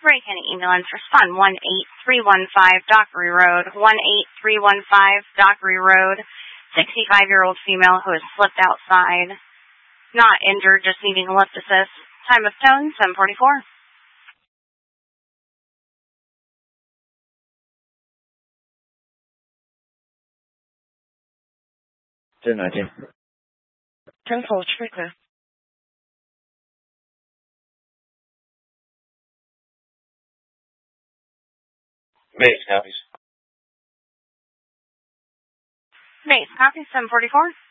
Break and ambulance respond 18315 Dockery Road, 18315 Dockery Road. 65-year-old female who has slipped outside. Not injured, just needing a lift assist. Time of tone, 7:44. 1019. 10-4, traffic clear. Base copies. Base, copy, 7:44.